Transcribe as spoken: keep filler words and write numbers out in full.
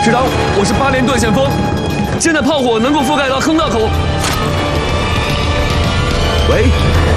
师长，我是八连断线风，现在炮火能够覆盖到坑道口。 喂。